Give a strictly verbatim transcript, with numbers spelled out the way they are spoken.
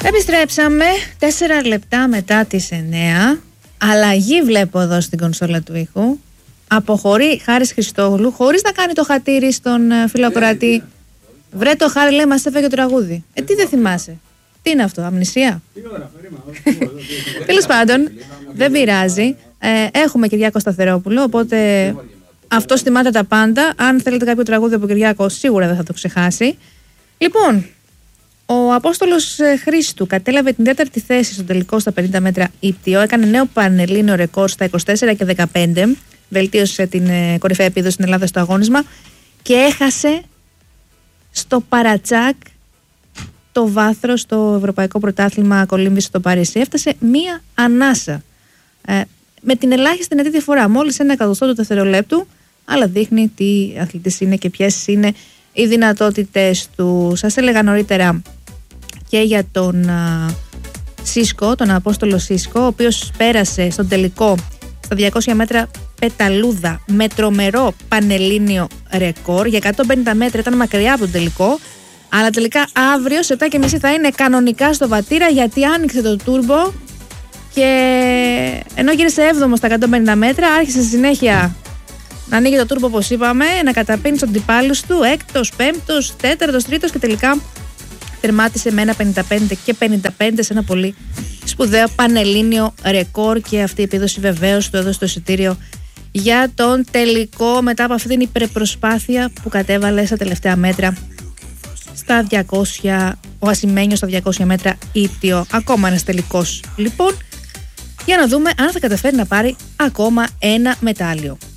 Επιστρέψαμε τέσσερα λεπτά μετά τις εννέα. Αλλαγή βλέπω εδώ στην κονσόλα του ήχου. Αποχωρεί Χάρης Χριστόγλου χωρίς να κάνει το χατήρι στον φιλοκροατή. Βρε το Χάρη, λέει, μας έφεγε το τραγούδι. Ε, τι δεν θυμάσαι? Τι είναι αυτό, αμνησία? Τέλος πάντων, δεν πειράζει. Ε, έχουμε Κυριάκο Σταθερόπουλο, οπότε αυτό θυμάται τα πάντα. Αν θέλετε κάποιο τραγούδι από Κυριάκο, σίγουρα δεν θα το ξεχάσει. Λοιπόν, ο Απόστολος Χρήστου κατέλαβε την τέταρτη θέση στο τελικό στα πενήντα μέτρα ύπτιο. Έκανε νέο πανελλήνιο ρεκόρ στα είκοσι τέσσερα και δεκαπέντε. Βελτίωσε την κορυφαία επίδοση στην Ελλάδα στο αγώνισμα και έχασε στο παρατσάκ το βάθρο στο Ευρωπαϊκό Πρωτάθλημα Κολύμβησης στο Παρίσι. Έφτασε μία ανάσα. Ε, με την ελάχιστη νετή διαφορά. Μόλις ένα εκατοστό του δευτερολέπτου, αλλά δείχνει τι αθλητής είναι και ποιες είναι οι δυνατότητες του. Σας έλεγα νωρίτερα και για τον α, Σίσκο, τον Απόστολο Σίσκο, ο οποίος πέρασε στον τελικό στα διακόσια μέτρα πεταλούδα με τρομερό πανελλήνιο ρεκόρ. Για εκατόν πενήντα μέτρα ήταν μακριά από τον τελικό, αλλά τελικά αύριο σε επτά και μισή θα είναι κανονικά στο Βατήρα, γιατί άνοιξε το τούρμπο και ενώ γύρισε έβδομο στα εκατόν πενήντα μέτρα, άρχισε στη συνέχεια να ανοίγει το τούρμπο, όπως είπαμε, να καταπίνει στους αντιπάλους του, έκτος, πέμπτος, τέταρτος, τρίτος και τελικά τερμάτισε με ένα πενήντα πέντε και πενήντα πέντε σε ένα πολύ σπουδαίο πανελλήνιο ρεκόρ, και αυτή η επίδοση βεβαίως του έδωσε το εισιτήριο για τον τελικό μετά από αυτή την υπερπροσπάθεια που κατέβαλε στα τελευταία μέτρα στα διακόσια, ο Ασημένιος στα διακόσια μέτρα ύπτιο. Ακόμα ένας τελικός λοιπόν, για να δούμε αν θα καταφέρει να πάρει ακόμα ένα μετάλλιο.